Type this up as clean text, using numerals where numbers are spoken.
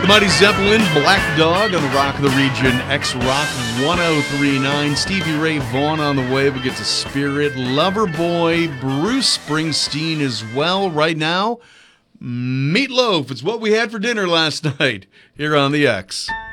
The Mighty Zeppelin, Black Dog on the Rock of the Region, X-Rock 1039. Stevie Ray Vaughan on the way. We get to Spirit, Loverboy, Bruce Springsteen as well. Right now, Meatloaf. It's what we had for dinner last night here on the X.